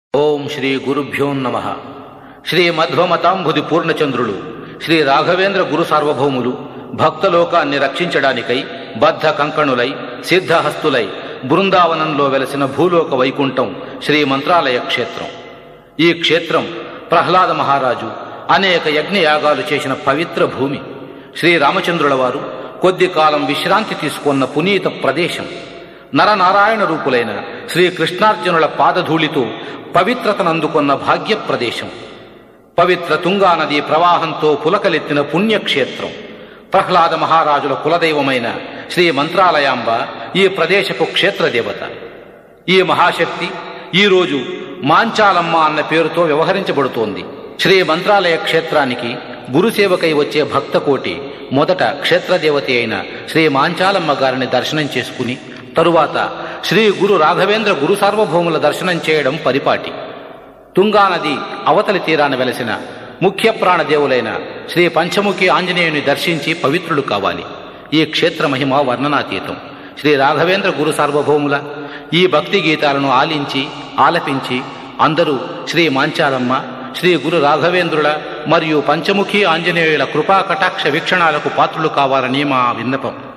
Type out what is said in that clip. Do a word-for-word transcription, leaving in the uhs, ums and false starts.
ఓం శ్రీ గురుభ్యో నమః. శ్రీ మధ్వమతాంబుది పూర్ణచంద్రులు శ్రీ రాఘవేంద్ర గురు సార్వభౌములు భక్తలోకాన్ని రక్షించడానికై బద్ధ కంకణులై సిద్ధహస్తులై బృందావనంలో వెలసిన భూలోక వైకుంఠం శ్రీ మంత్రాలయ క్షేత్రం. ఈ క్షేత్రం ప్రహ్లాద మహారాజు అనేక యజ్ఞయాగాలు చేసిన పవిత్ర భూమి. శ్రీరామచంద్రుల వారు కొద్ది కాలం విశ్రాంతి తీసుకున్న పునీత ప్రదేశం. నరనారాయణ రూపులైన శ్రీకృష్ణార్జునుల పాదధూళితో పవిత్రతనందుకున్న భాగ్య ప్రదేశం. పవిత్ర తుంగా నదీ ప్రవాహంతో పులకలెత్తిన పుణ్యక్షేత్రం. ప్రహ్లాద మహారాజుల కులదైవమైన శ్రీ మంత్రాలయాంబ ఈ ప్రదేశపు క్షేత్రదేవత. ఈ మహాశక్తి ఈరోజు మాంచాలమ్మ అన్న పేరుతో వ్యవహరించబడుతోంది. శ్రీ మంత్రాలయ క్షేత్రానికి గురుసేవకై వచ్చే భక్తకోటి మొదట క్షేత్రదేవత అయిన శ్రీ మాంచాలమ్మ గారిని దర్శనం చేసుకుని తరువాత శ్రీ గురు రాఘవేంద్ర గురు సార్వభౌముల దర్శనం చేయడం పరిపాటి. తుంగానది అవతలి తీరాన వెలసిన ముఖ్య ప్రాణదేవులైన శ్రీ పంచముఖి ఆంజనేయుని దర్శించి పవిత్రులు కావాలి. ఈ క్షేత్ర మహిమ వర్ణనాతీతం. శ్రీ రాఘవేంద్ర గురు సార్వభౌముల ఈ భక్తి గీతాలను ఆలించి ఆలపించి అందరూ శ్రీ మాంచాలమ్మ, శ్రీ గురు రాఘవేంద్రుల మరియు పంచముఖి ఆంజనేయుల కృపా కటాక్ష వీక్షణాలకు పాత్రులు కావాలని మా విన్నపం.